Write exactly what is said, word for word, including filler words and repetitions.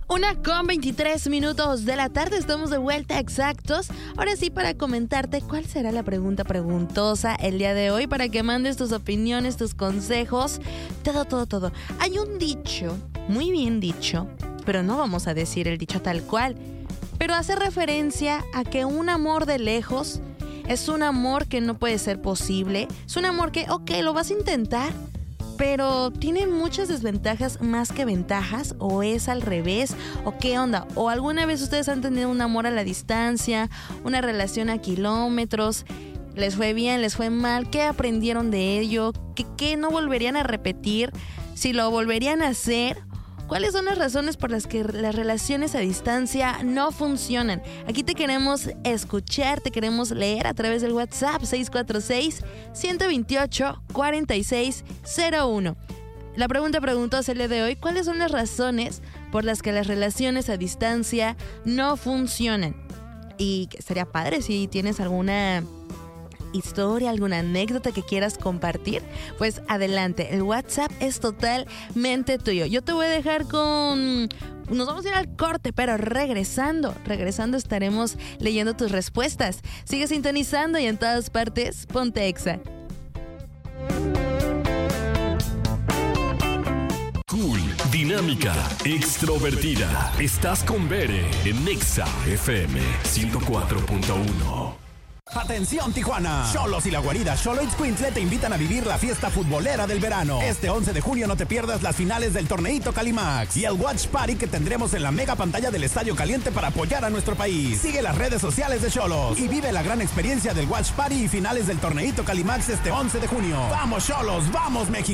Una con veintitrés minutos de la tarde, estamos de vuelta exactos. Ahora sí, para comentarte cuál será la pregunta preguntosa el día de hoy, para que mandes tus opiniones, tus consejos, todo, todo, todo. Hay un dicho, muy bien dicho, pero no vamos a decir el dicho tal cual, pero hace referencia a que un amor de lejos es un amor que no puede ser posible. Es un amor que, ok, lo vas a intentar, pero tiene muchas desventajas más que ventajas, o es al revés, o qué onda, o alguna vez ustedes han tenido un amor a la distancia, una relación a kilómetros, les fue bien, les fue mal, qué aprendieron de ello, qué, qué no volverían a repetir, si lo volverían a hacer. ¿Cuáles son las razones por las que las relaciones a distancia no funcionan? Aquí te queremos escuchar, te queremos leer a través del WhatsApp seis cuatro seis, uno dos ocho, cuatro seis cero uno. La pregunta preguntosa el día de hoy: ¿cuáles son las razones por las que las relaciones a distancia no funcionan? Y estaría padre si tienes alguna historia, alguna anécdota que quieras compartir, pues adelante, el WhatsApp es totalmente tuyo. Yo te voy a dejar con... Nos vamos a ir al corte, pero regresando, regresando estaremos leyendo tus respuestas. Sigue sintonizando y en todas partes, ponte Exa. Cool, dinámica, extrovertida. Estás con Bere en Exa F M ciento cuatro punto uno. Atención Tijuana, Xolos y la guarida Xoloitzcuintle te invitan a vivir la fiesta futbolera del verano. Este once de junio no te pierdas las finales del torneito Calimax y el Watch Party que tendremos en la mega pantalla del Estadio Caliente para apoyar a nuestro país. Sigue las redes sociales de Xolos y vive la gran experiencia del Watch Party y finales del torneito Calimax este once de junio. ¡Vamos Xolos! ¡Vamos México!